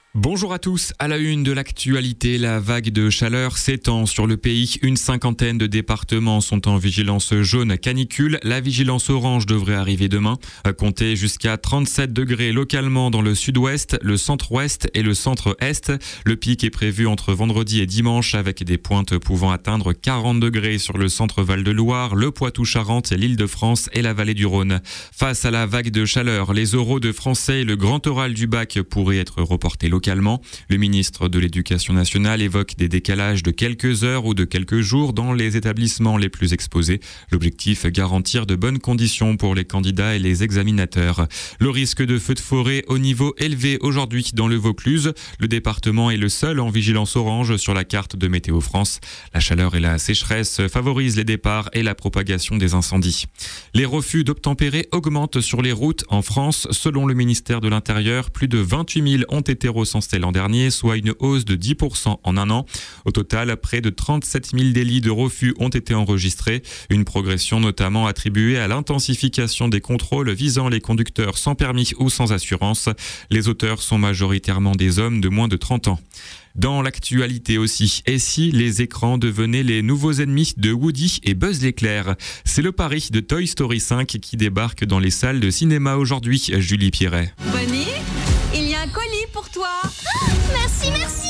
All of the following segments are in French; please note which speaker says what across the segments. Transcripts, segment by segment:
Speaker 1: Bonjour à tous, à la une de l'actualité, la vague de chaleur s'étend sur le pays. Une cinquantaine de départements sont en vigilance jaune canicule. La vigilance orange devrait arriver demain. Comptez jusqu'à 37 degrés localement dans le sud-ouest, le centre-ouest et le centre-est. Le pic est prévu entre vendredi et dimanche avec des pointes pouvant atteindre 40 degrés sur le centre Val-de-Loire, le Poitou-Charentes, l'Île-de-France et la vallée du Rhône. Face à la vague de chaleur, les oraux de français et le grand oral du bac pourraient être reportés localement. Le ministre de l'Éducation nationale évoque des décalages de quelques heures ou de quelques jours dans les établissements les plus exposés. L'objectif, garantir de bonnes conditions pour les candidats et les examinateurs. Le risque de feux de forêt au niveau élevé aujourd'hui dans le Vaucluse. Le département est le seul en vigilance orange sur la carte de Météo France. La chaleur et la sécheresse favorisent les départs et la propagation des incendies. Les refus d'obtempérer augmentent sur les routes en France. Selon le ministère de l'Intérieur, plus de 28 000 ont été recensés l'an dernier, soit une hausse de 10% en un an. Au total, près de 37 000 délits de refus ont été enregistrés. Une progression notamment attribuée à l'intensification des contrôles visant les conducteurs sans permis ou sans assurance. Les auteurs sont majoritairement des hommes de moins de 30 ans. Dans l'actualité aussi, et si les écrans devenaient les nouveaux ennemis de Woody et Buzz l'éclair? C'est le pari de Toy Story 5 qui débarque dans les salles de cinéma aujourd'hui. Julie Pierret.
Speaker 2: Bonnie, il y a un colis pour toi.
Speaker 3: Oh, merci.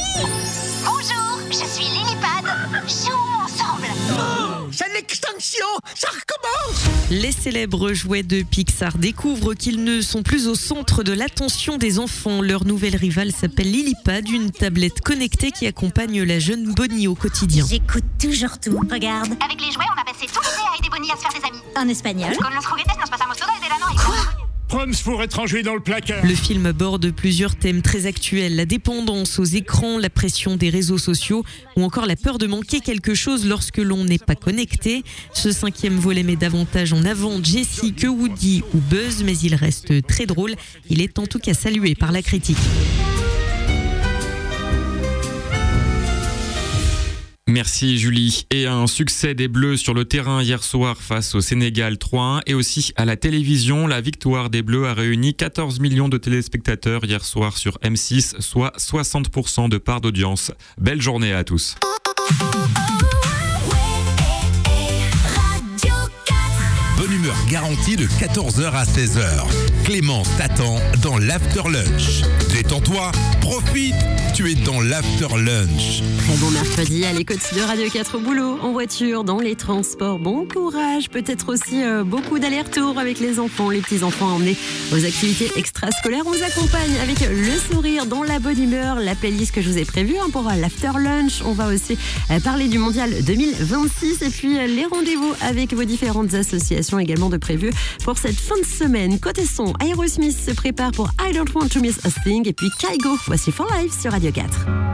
Speaker 3: Bonjour, je suis Lillipad. Jouons ensemble.
Speaker 4: Oh, c'est l'extinction, ça recommence.
Speaker 2: Les célèbres jouets de Pixar découvrent qu'ils ne sont plus au centre de l'attention des enfants. Leur nouvelle rivale s'appelle Lillipad, une tablette connectée qui accompagne la jeune Bonnie au quotidien.
Speaker 3: J'écoute toujours tout. Regarde. Avec les jouets, on a passé tout l'été à aider Bonnie à se faire des amis. En espagnol. Con los juguetes nos pasamos todo el verano. Quoi?
Speaker 4: Proms pour être rangé dans le placard.
Speaker 2: Le film aborde plusieurs thèmes très actuels, la dépendance aux écrans, la pression des réseaux sociaux ou encore la peur de manquer quelque chose lorsque l'on n'est pas connecté. Ce 5e volet met davantage en avant Jessie que Woody ou Buzz, mais il reste très drôle. Il est en tout cas salué par la critique.
Speaker 1: Merci Julie. Et un succès des Bleus sur le terrain hier soir face au Sénégal 3-1 et aussi à la télévision. La victoire des Bleus a réuni 14 millions de téléspectateurs hier soir sur M6, soit 60% de part d'audience. Belle journée à tous.
Speaker 5: Bonne humeur garantie de 14h à 16h. Clémence t'attend dans l'After Lunch. Détends-toi, profite, tu es dans l'After Lunch.
Speaker 6: Très bon mercredi à l'écoute de Radio 4 au boulot, en voiture, dans les transports. Bon courage, peut-être aussi beaucoup d'allers-retours avec les enfants, les petits-enfants à emmener aux activités extrascolaires. On vous accompagne avec le sourire, dans la bonne humeur, la playlist que je vous ai prévue pour l'After Lunch. On va aussi parler du Mondial 2026 et puis les rendez-vous avec vos différentes associations également de prévues pour cette fin de semaine. Côté son, Aerosmith se prépare pour I Don't Want to Miss a Thing et puis Kygo, voici For Life sur Radio 4.